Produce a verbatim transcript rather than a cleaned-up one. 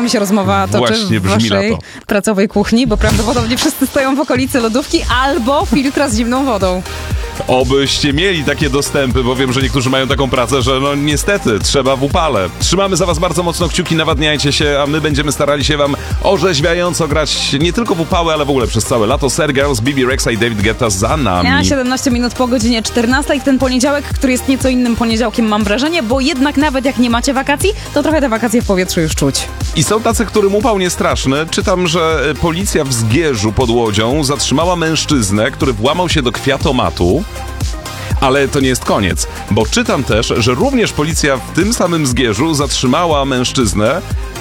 wami się rozmowa toczy Właśnie w brzmi na waszej to. pracowej kuchni, bo prawdopodobnie wszyscy stoją w okolicy lodówki albo filtra z zimną wodą. Obyście mieli takie dostępy, bo wiem, że niektórzy mają taką pracę, że no niestety trzeba w upale. Trzymamy za was bardzo mocno kciuki, nawadniajcie się, a my będziemy starali się wam orzeźwiająco grać nie tylko w upały, ale w ogóle przez całe lato. Sergirls, B B Rexa i David Guetta za nami. Ja siedemnaście minut po godzinie czternastej, ten poniedziałek, który jest nieco innym poniedziałkiem, mam wrażenie, bo jednak nawet jak nie macie wakacji, to trochę te wakacje w powietrzu już czuć. I są tacy, którym upał nie straszny. Czytam, że policja w Zgierzu pod Łodzią zatrzymała mężczyznę, który włamał się do kwiatomatu. Ale to nie jest koniec, bo czytam też, że również policja w tym samym Zgierzu zatrzymała mężczyznę,